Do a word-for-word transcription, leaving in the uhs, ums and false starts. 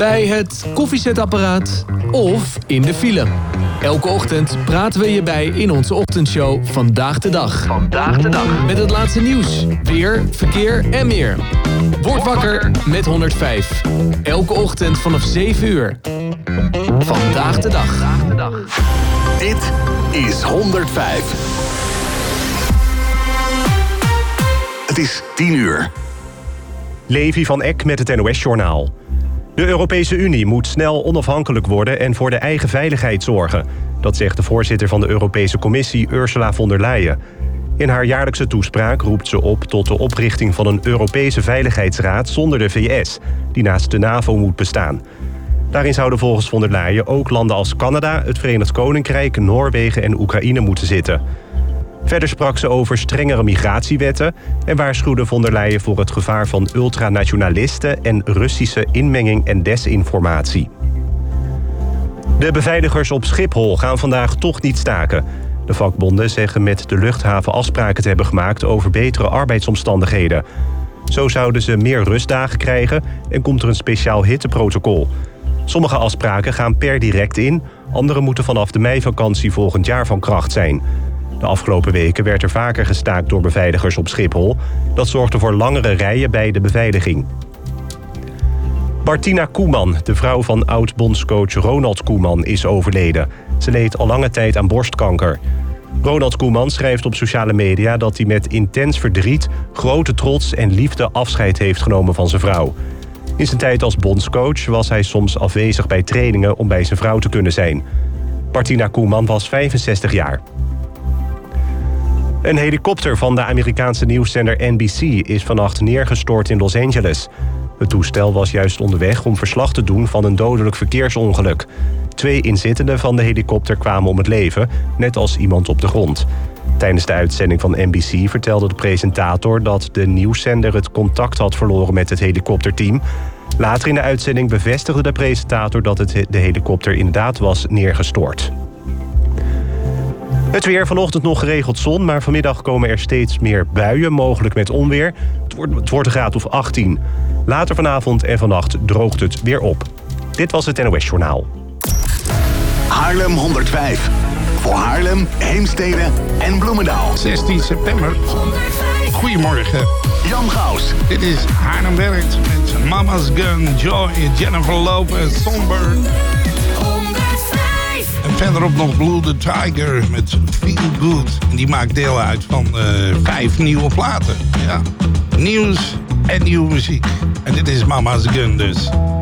bij het koffiezetapparaat of in de file. Elke ochtend praten we je bij in onze ochtendshow Vandaag de Dag. Vandaag de Dag. Met het laatste nieuws, weer, verkeer en meer. Word wakker met honderdvijf. Elke ochtend vanaf zeven uur. Vandaag de Dag. Dit is honderdvijf. Het is tien uur. Levi van Eck met het N O S-journaal. De Europese Unie moet snel onafhankelijk worden en voor de eigen veiligheid zorgen. Dat zegt de voorzitter van de Europese Commissie, Ursula von der Leyen. In haar jaarlijkse toespraak roept ze op tot de oprichting van een Europese Veiligheidsraad zonder de V S, die naast de NAVO moet bestaan. Daarin zouden volgens von der Leyen ook landen als Canada, het Verenigd Koninkrijk, Noorwegen en Oekraïne moeten zitten. Verder sprak ze over strengere migratiewetten en waarschuwde von der Leyen voor het gevaar van ultranationalisten en Russische inmenging en desinformatie. De beveiligers op Schiphol gaan vandaag toch niet staken. De vakbonden zeggen met de luchthaven afspraken te hebben gemaakt over betere arbeidsomstandigheden. Zo zouden ze meer rustdagen krijgen en komt er een speciaal hitteprotocol. Sommige afspraken gaan per direct in, andere moeten vanaf de meivakantie volgend jaar van kracht zijn. De afgelopen weken werd er vaker gestaakt door beveiligers op Schiphol. Dat zorgde voor langere rijen bij de beveiliging. Martina Koeman, de vrouw van oud-bondscoach Ronald Koeman, is overleden. Ze leed al lange tijd aan borstkanker. Ronald Koeman schrijft op sociale media dat hij met intens verdriet, grote trots en liefde afscheid heeft genomen van zijn vrouw. In zijn tijd als bondscoach was hij soms afwezig bij trainingen om bij zijn vrouw te kunnen zijn. Martina Koeman was vijfenzestig jaar. Een helikopter van de Amerikaanse nieuwszender N B C is vannacht neergestort in Los Angeles. Het toestel was juist onderweg om verslag te doen van een dodelijk verkeersongeluk. Twee inzittenden van de helikopter kwamen om het leven, net als iemand op de grond. Tijdens de uitzending van N B C vertelde de presentator dat de nieuwszender het contact had verloren met het helikopterteam. Later in de uitzending bevestigde de presentator dat het de helikopter inderdaad was neergestort. Het weer, vanochtend nog geregeld zon, maar vanmiddag komen er steeds meer buien, mogelijk met onweer. Het wordt, het wordt een graad of achttien. Later vanavond en vannacht droogt het weer op. Dit was het N O S-journaal. Haarlem honderdvijf. Voor Haarlem, Heemstede en Bloemendaal. zestien september. Goedemorgen. Jan Gaus. Dit is Haarlem Werkt met Mama's Gun, Joy, Jennifer Lopez, Songbird. En verderop nog Blue the Tiger met Feel Good. En die maakt deel uit van uh, vijf nieuwe platen. Ja. Nieuws en nieuwe muziek. En dit is Mama's Gun dus.